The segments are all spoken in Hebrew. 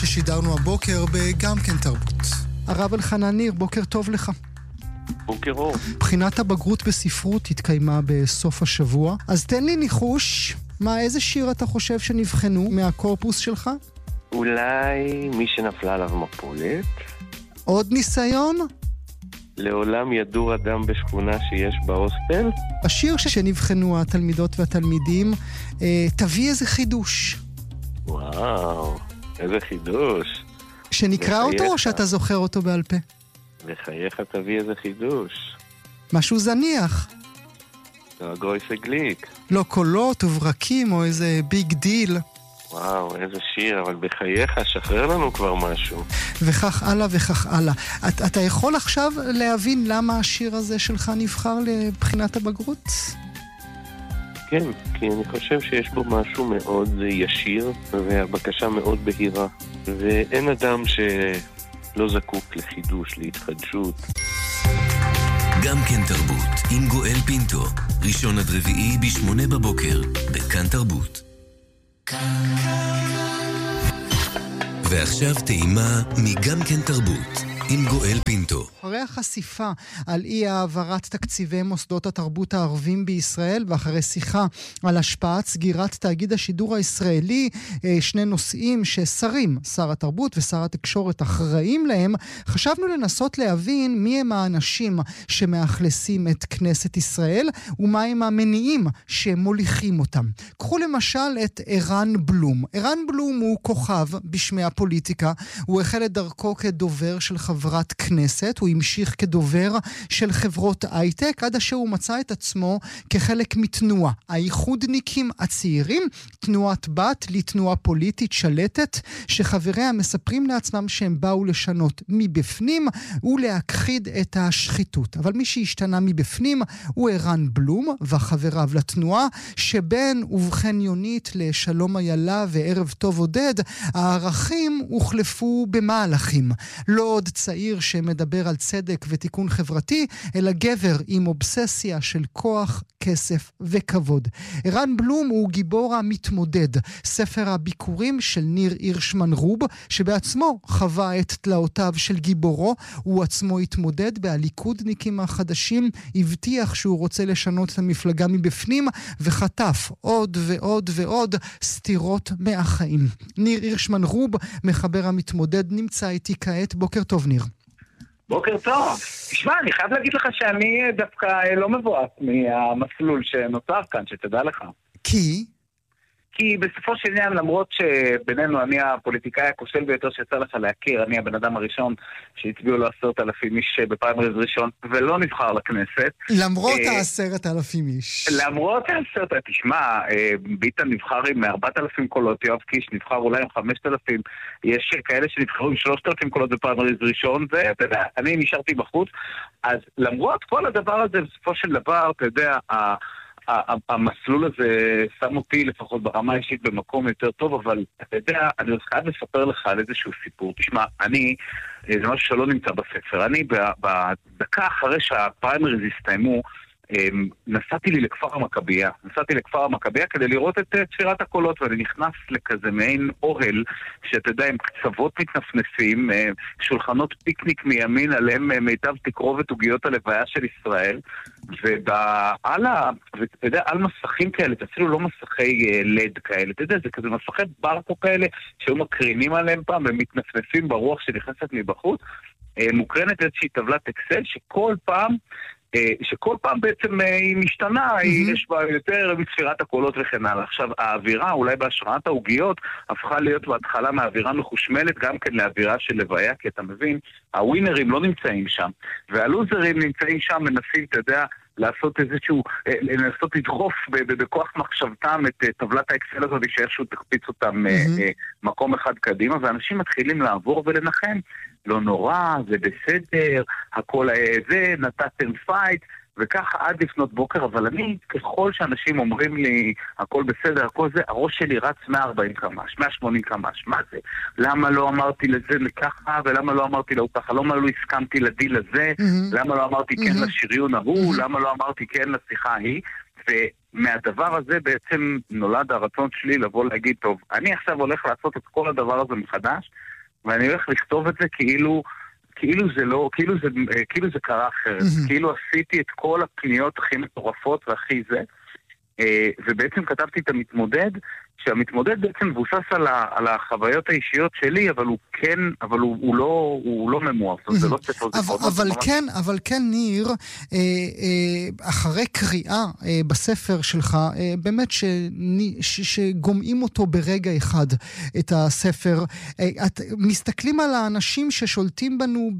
ששידרנו הבוקר בגם כן תרבות. הרב אלחנן ניר, בוקר טוב לך. בוקר אור. בחינת הבגרות בספרות התקיימה בסוף השבוע, אז תן לי ניחוש, איזה שיר אתה חושב שנבחנו מהקורפוס שלך? אולי מי שנפלה עליו מפולת. עוד ניסיון? לעולם ידור אדם בשכונה שיש בהוסטל. השיר שנבחנו התלמידות והתלמידים, תביא איזה חידוש. וואו, איזה חידוש. שנקרא אותו או שאתה זוכר אותו בעל פה? לחייך תביא איזה חידוש. משהו זניח. גויסה גליק. לא קולות וברקים או איזה ביג דיל. וואו, איזה שיר, אבל בחייך, שחרר לנו כבר משהו. וכך הלאה וכך הלאה. אתה יכול עכשיו להבין למה השיר הזה שלך נבחר לבחינת הבגרות? כן, כי אני חושב שיש בו משהו מאוד ישיר, והבקשה מאוד בהירה. ואין אדם שלא זקוק לחידוש, להתחדשות. גם כן תרבות, עם גואל פינטו. ראשון עד רביעי ב8 בבוקר, בכאן תרבות. ועכשיו טעימה מגם כן תרבות עם גואל פינטו. אחרי החשיפה על אי העברת תקציבי מוסדות התרבות הערבים בישראל ואחרי שיחה על השפעת סגירת תאגיד השידור הישראלי, שני נושאים ששרים, שר התרבות ושר התקשורת אחראים להם, חשבנו לנסות להבין מי הם האנשים שמאכלסים את כנסת ישראל ומה הם המניעים שמוליכים אותם. קחו למשל את ערן בלום. ערן בלום הוא כוכב בשמי הפוליטיקה, הוא החל את דרכו כדובר של חברת כנסת, הוא המשיך כדובר של חברות הייטק, עד אשר הוא מצא את עצמו כחלק מתנועה. האיחודניקים הצעירים, תנועת בת לתנועה פוליטית שלטת, שחבריה מספרים לעצמם שהם באו לשנות מבפנים ולהכחיד את השחיתות. אבל מי שהשתנה מבפנים הוא ערן בלום וחבריו לתנועה, שבין ובכן יונית לשלום איילה וערב טוב עודד, הערכים הוחלפו במהלכים. לא עוד צעיר שמדבר על צדק ותיקון חברתי, אלא גבר עם אובססיה של כוח, כסף וכבוד. ערן בלום הוא גיבור המתמודד, ספר הביקורים של ניר הירשמן רוב, שבעצמו חווה את תלאותיו של גיבורו, הוא עצמו התמודד בהליכודניקים החדשים, הבטיח שהוא רוצה לשנות את המפלגה מבפנים, וחטף עוד ועוד ועוד סתירות מהחיים. ניר הירשמן רוב, מחבר המתמודד, נמצא איתי כעת. בוקר טוב ניר. בוקר טוב. תשמע, אני חייב להגיד לך שאני דווקא לא מבואס מהמסלול שנוצר כאן, שתדע לך. כי בסופו של עניין, למרות שבינינו אני הפוליטיקאי הכושל ביותר שיצא לך להכיר, אני הבן אדם הראשון שהצביעו לו 10,000 איש בפריימריז ראשון, ולא נבחר לכנסת. למרות 10,000 איש. למרות 10,000, תשמע, ביטן נבחר עם 4,000 קולות, יואב קיש נבחר אולי עם 5,000, יש כאלה שנבחרו עם 3,000 קולות בפריימריז ראשון, ואתה יודע, אני נשארתי בחוץ. אז למרות כל הדבר הזה, בסופו של דבר, אתה יודע, המסלול הזה שם אותי לפחות ברמה האישית במקום יותר טוב, אבל אתה יודע, אני חייב לספר לך על איזשהו סיפור. תשמע, זה משהו שלא נמצא בספר. אני בדקה אחרי שהפריימריז הסתיימו, נסעתי לכפר המכבייה כדי לראות את ספירת הקולות, ואני נכנס לכזה מעין אוהל שאתה יודע, עם קצוות מתנפנפים, שולחנות פיקניק מימין עליהם מיטב תקרובת עוגיות הלוויה של ישראל, ואתה יודע, על מסכים כאלה, אפילו לא מסכי לד כאלה, אתה יודע, זה כזה מסכי ברקו כאלה שהיו מקרינים עליהם פעם ומתנפנפים ברוח שנכנסת מבחוץ, מוקרנת איזושהי טבלת אקסל שכל פעם בעצם היא משתנה, יש בה יותר מספירת הקולות וכן הלאה. עכשיו, האווירה, אולי בהשראת העוגיות, הפכה להיות בהתחלה מהאווירה מחושמלת גם כן לאווירה של לוויה, כי אתה מבין, הווינרים לא נמצאים שם, והלוזרים נמצאים שם, מנסים, אתה יודע, לעשות איזשהו, לנסות לדחוף בכוח מחשבתם את טבלת האקסל הזאת, שאיכשהו תקפיץ אותם מקום אחד קדימה, ואנשים מתחילים לעבור ולנחם. לא נורא, זה בסדר, הכל זה, נתתם פייט, וככה עד לפנות בוקר, אבל אני, ככל שאנשים אומרים לי, הכל בסדר, הכל זה, הראש שלי רץ 140 קמ"ש, 180 קמ"ש, מה זה? למה לא אמרתי לזה ככה, ולמה לא אמרתי לו ככה? למה לא הסכמתי לדיל הזה? למה לא אמרתי כן לשריון ההוא? למה לא אמרתי כן לשיחה ההיא? ומהדבר הזה בעצם נולד הרצון שלי לבוא להגיד, טוב, אני עכשיו הולך לעשות את כל הדבר הזה מחדש, ואני הולך לכתוב את זה כאילו זה קרה אחרת. כאילו עשיתי את כל הפניות הכי מטורפות והכי זה, ובעצם כתבתי את המתמודד, שהמתמודד בעצם מבוסס על החוויות האישיות שלי, אבל הוא לא ממואף, זה לא ספר זיכרונות. אבל כן, ניר, אחרי קריאה בספר שלך, באמת שגומעים אותו ברגע אחד, את הספר, מסתכלים על האנשים ששולטים בנו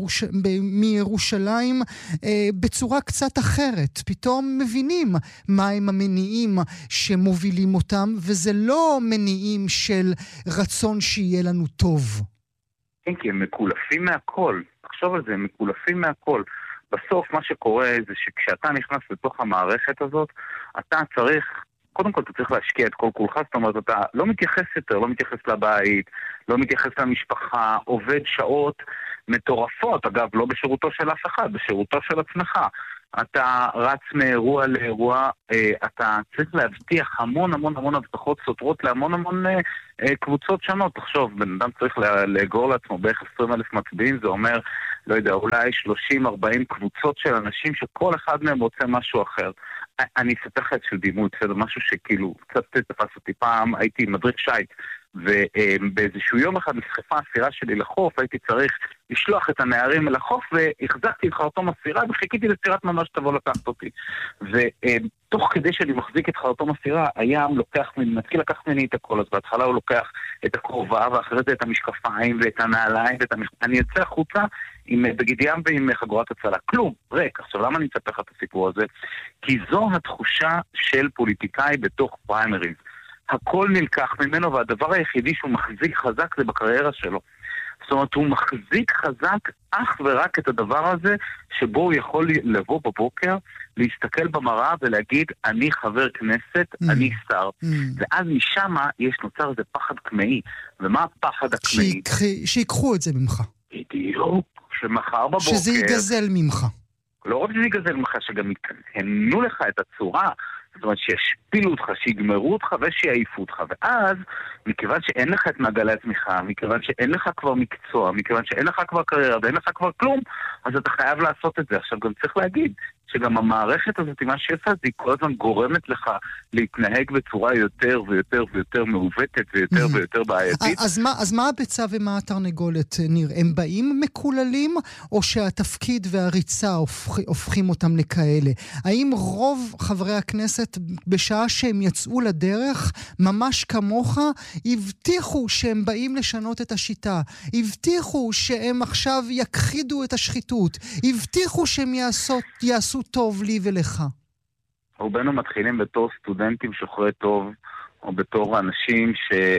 מירושלים בצורה קצת אחרת, פתאום מבינים מה הם המניעים שמובילים אותם, וזה לא מניעים של רצון שיהיה לנו טוב. כן, כי הם מקולפים מהכל. תחשוב על זה, הם מקולפים מהכל. בסוף מה שקורה זה שכשאתה נכנס לתוך המערכת הזאת, אתה צריך, קודם כל אתה צריך להשקיע את כל כולך, זאת אומרת, אתה לא מתייחס יותר, לא מתייחס לבית, לא מתייחס למשפחה, עובד שעות מטורפות, אגב, לא בשירותו של אף אחד, בשירותו של עצמך. אתה רץ מאירוע לאירוע, אתה צריך להבטיח המון הבטחות סותרות להמון קבוצות שונות. תחשוב, בן אדם צריך לאגור לעצמו בערך 20,000 מצביעים, זה אומר, לא יודע, אולי 30-40 קבוצות של אנשים שכל אחד מהם רוצה משהו אחר. אני אספר לך את של דימוי, זה משהו שכאילו קצת תפס אותי. פעם הייתי מדריך שייט, ובאיזשהו יום אחד נסחפה הסירה שלי לחוף, הייתי צריך לשלוח את הנערים אל החוף, והחזקתי את חרטום הסירה, וחיכיתי לסירת ממש תבוא לקחת אותי. ותוך כדי שאני מחזיק את חרטום הסירה, הים מתחיל לקחת ממני את הכל, אז בהתחלה הוא לוקח את הכובע, ואחרי זה את המשקפיים, ואת הנעליים, אני יוצא החוצה בגיד ים ועם חגורת הצלה. כלום, ריק. עכשיו, למה אני אספר לך את הסיפור הזה? כי זו התחושה של פוליטיקאי בתוך פריימריז. הכל נלקח ממנו, והדבר היחידי שהוא מחזיק חזק זה בקריירה שלו. זאת אומרת, הוא מחזיק חזק אך ורק את הדבר הזה, שבו הוא יכול לבוא בבוקר, להסתכל במראה ולהגיד, אני חבר כנסת, אני שר. ואז משם יש נוצר איזה פחד קמאי. ומה הפחד הקמאי? שיקחו את זה ממך. בדיוק, שמחר בבוקר... שזה ייגזל ממך. לא רק שזה ייגזל ממך, שגם יקנו לך את הצורה... זאת אומרת שישפילו אותך, שיגמרו אותך ושיעיפו אותך. ואז, מכיוון שאין לך את מעגלי התמיכה, מכיוון שאין לך כבר מקצוע, מכיוון שאין לך כבר קריירה ואין לך כבר כלום, אז אתה חייב לעשות את זה. עכשיו גם צריך להגיד שגם המערכת הזאת, מה שעושה, היא כל הזמן גורמת לך להתנהג בצורה יותר ויותר ויותר מעוותת ויותר ויותר בעייתית. אז מה הביצה ומה התרנגולת, ניר? הם באים מקוללים, או שהתפקיד והריצה הופכים אותם לכאלה? האם רוב חברי הכנסת, בשעה שהם יצאו לדרך, ממש כמוך, הבטיחו שהם באים לשנות את השיטה, הבטיחו שהם עכשיו יכחידו את השחיתות, הבטיחו שהם יעשו טוב לי ולך? רובנו מתחילים בתור סטודנטים שוחרי טוב, או בתור אנשים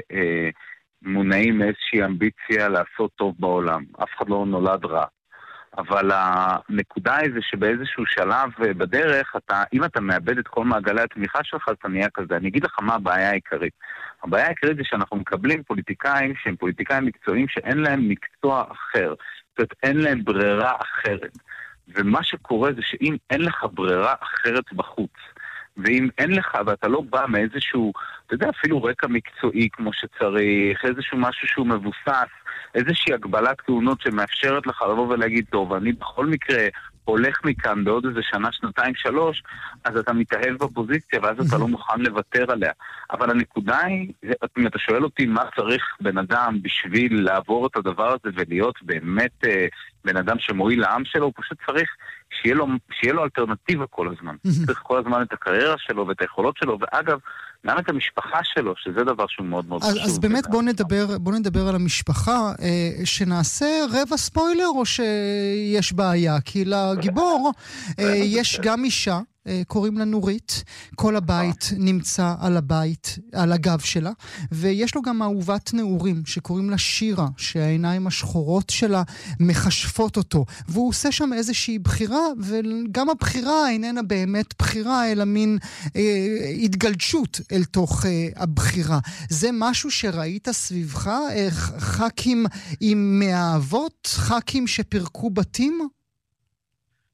שמונעים מאיזושהי אמביציה לעשות טוב בעולם. אף אחד לא נולד רע. אבל הנקודה היא זה שבאיזשהו שלב בדרך, אם אתה מאבד את כל מעגלי התמיכה שלך, אתה נהיה כזה. אני אגיד לך מה הבעיה העיקרית. הבעיה העיקרית זה שאנחנו מקבלים פוליטיקאים שהם פוליטיקאים מקצועיים שאין להם מקצוע אחר. זאת אומרת, אין להם ברירה אחרת. ומה שקורה זה שאם אין לך ברירה אחרת בחוץ, ואם אין לך, ואתה לא בא מאיזשהו, אתה יודע, אפילו רקע מקצועי כמו שצריך, איזשהו משהו שהוא מבוסס, איזושהי הגבלת כהונות שמאפשרת לך לבוא ולהגיד, טוב, אני בכל מקרה הולך מכאן בעוד איזה שנה, שנתיים, 3, אז אתה מתאהב בפוזיציה, ואז אתה לא מוכן לוותר עליה. אבל הנקודה היא, אם אתה שואל אותי מה צריך בן אדם בשביל לעבור את הדבר הזה ולהיות באמת בן אדם שמועיל לעם שלו, הוא פשוט צריך שיהיה לו אלטרנטיבה כל הזמן. צריך כל הזמן את הקריירה שלו ואת היכולות שלו, ואגב, גם את המשפחה שלו, שזה דבר שהוא מאוד מאוד חשוב. אז באמת בוא נדבר על המשפחה, שנעשה רבע ספוילר או שיש בעיה? כי לגיבור יש גם אישה, קוראים לה נורית, כל הבית נמצא על הגב שלה, ויש לו גם אהובת נעורים שקוראים לה שירה, שהעיניים השחורות שלה מחשפות אותו, והוא עושה שם איזושהי בחירה, וגם הבחירה איננה באמת בחירה, אלא מין התגלשות אל תוך הבחירה. זה משהו שראית סביבך? ח"כים עם מאהבות? ח"כים שפרקו בתים?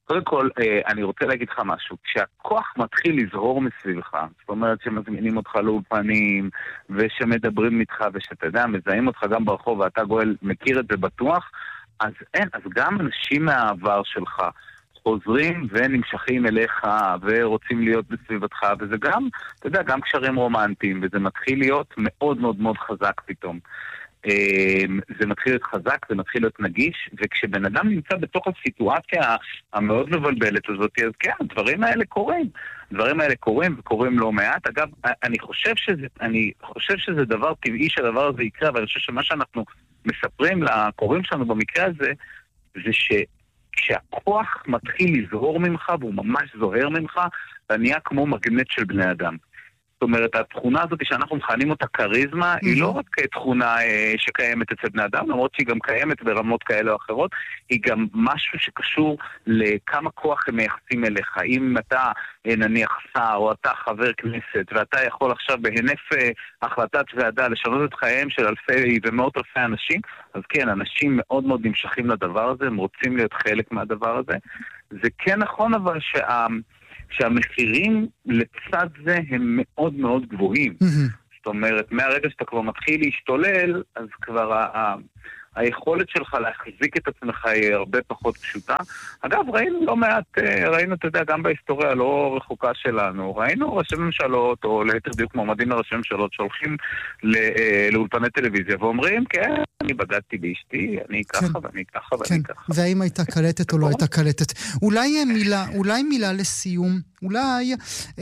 קודם כל, אני רוצה להגיד לך משהו. כשהכוח מתחיל לזהור מסביבך, זאת אומרת שמזמינים אותך לאולפנים, ושמדברים איתך, ושאתה יודע, מזהים אותך גם ברחוב, ואתה גואל מכיר את זה בטוח, אז גם אנשים מהעבר שלך חוזרים ונמשכים אליך, ורוצים להיות בסביבתך, וזה גם, אתה יודע, גם קשרים רומנטיים, וזה מתחיל להיות מאוד מאוד מאוד חזק פתאום. זה מתחיל להיות חזק, זה מתחיל להיות נגיש, וכשבן אדם נמצא בתוך הסיטואציה המאוד מבלבלת הזאת, אז כן, הדברים האלה קורים וקורים לא מעט. אגב, אני חושב שזה דבר טבעי שהדבר הזה יקרה, אבל אני חושב שמה שאנחנו מספרים לקוראים שלנו במקרה הזה, זה כשהכוח מתחיל לזהור ממך, והוא ממש זוהר ממך, אתה נהיה כמו מגנט של בני אדם. זאת אומרת, התכונה הזאת שאנחנו מכנים אותה קריזמה, היא לא רק תכונה שקיימת אצל בני אדם, למרות שהיא גם קיימת ברמות כאלה או אחרות, היא גם משהו שקשור לכמה כוח הם מייחסים אליך. אם אתה נניח שר, או אתה חבר כנסת, ואתה יכול עכשיו בהינף החלטת ועדה לשנות את חייהם של אלפי ומאות אלפי אנשים, אז כן, אנשים מאוד מאוד נמשכים לדבר הזה, הם רוצים להיות חלק מהדבר הזה. זה כן נכון, אבל שהמחירים לצד זה הם מאוד מאוד גבוהים. זאת אומרת, מהרגע שאתה כבר מתחיל להשתולל, אז כבר היכולת שלך להחזיק את עצמך היא הרבה פחות פשוטה. אגב, ראינו, אתה יודע, גם בהיסטוריה לא רחוקה שלנו, ראינו ראשי ממשלות, או ליתר דיוק מועמדים לראשי ממשלות, שהולכים לאולפני טלוויזיה, ואומרים, כן, אני בגדתי באשתי, אני ככה ואני ככה ואני ככה. והאם הייתה קלטת או לא הייתה קלטת. אולי מילה לסיום, אולי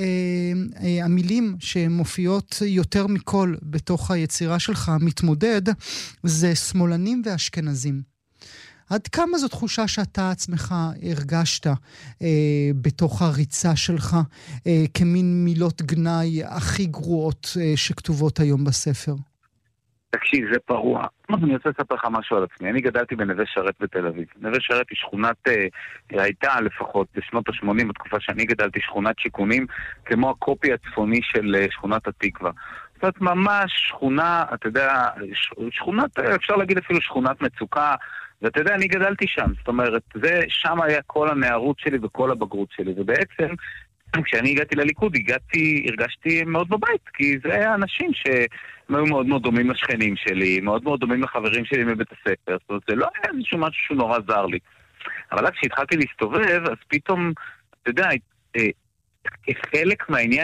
המילים שמופיעות יותר מכל בתוך היצירה שלך, מתמודד, זה שמאלנים ואשכנזים. עד כמה זו תחושה שאתה עצמך הרגשת בתוך הריצה שלך, כמין מילות גנאי הכי גרועות שכתובות היום בספר? תקשיב, זה פרוע. אני רוצה לספר לך משהו על עצמי. אני גדלתי בנווה שרת בתל אביב. נווה שרת היא שכונת, הייתה לפחות בשנות ה-80, בתקופה שאני גדלתי, שכונת שיכונים, כמו הקופי הצפוני של שכונת התקווה. זאת אומרת, ממש שכונה, אתה יודע, שכונת, אפשר להגיד אפילו שכונת מצוקה, ואתה יודע, אני גדלתי שם. זאת אומרת, שם היה כל הנערות שלי וכל הבגרות שלי, ובעצם, כשאני הגעתי לליכוד, הרגשתי מאוד בבית, כי זה היה אנשים שהיו מאוד מאוד דומים לשכנים שלי, מאוד מאוד דומים לחברים שלי מבית הספר, זאת אומרת, זה לא היה איזשהו משהו שהוא נורא זר לי. אבל אז כשהתחלתי להסתובב, אז פתאום, אתה יודע, חלק מהעניין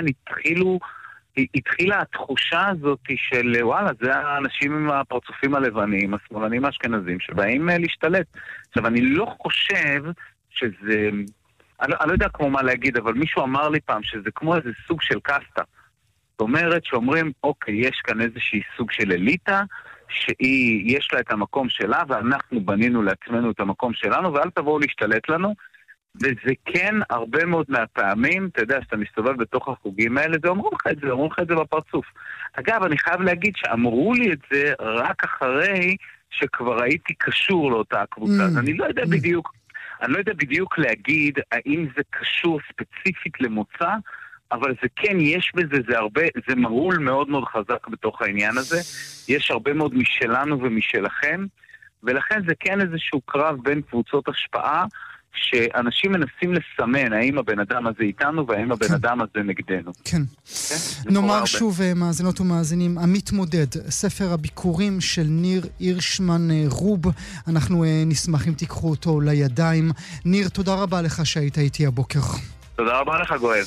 התחילה התחושה הזאת של וואלה, זה האנשים עם הפרצופים הלבנים, השמאלנים האשכנזים, שבאים להשתלט. עכשיו, אני לא חושב שזה, אני לא יודע כמו מה להגיד, אבל מישהו אמר לי פעם שזה כמו איזה סוג של קסטה. זאת אומרת שאומרים, אוקיי, יש כאן איזושהי סוג של אליטה, שיש לה את המקום שלה, ואנחנו בנינו לעצמנו את המקום שלנו, ואל תבואו להשתלט לנו. וזה כן, הרבה מאוד מהפעמים, אתה יודע, שאתה מסתובב בתוך החוגים האלה, זה אומרים לך את זה בפרצוף. אגב, אני חייב להגיד שאמרו לי את זה רק אחרי שכבר הייתי קשור לאותה הקבוצה. אז אני לא יודע בדיוק להגיד האם זה קשור ספציפית למוצא, אבל זה כן, יש בזה, זה מהול מאוד מאוד חזק בתוך העניין הזה. יש הרבה מאוד משלנו ומשלכם, ולכן זה כן איזשהו קרב בין קבוצות השפעה, שאנשים מנסים לסמן האם הבן אדם הזה איתנו והאם הבן אדם הזה נגדנו. כן. נאמר שוב, מאזינות ומאזינים, המתמודד, ספר הביקורים של ניר הירשמן רוב. אנחנו נשמח אם תיקחו אותו לידיים. ניר, תודה רבה לך שהיית איתי הבוקר. תודה רבה לך, גואל.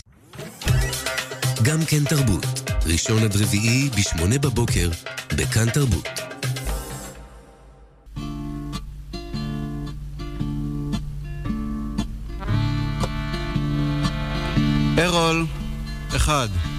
גם כן תרבות, ראשון עד רביעי ב8 בבוקר, בכאן תרבות. רול, 1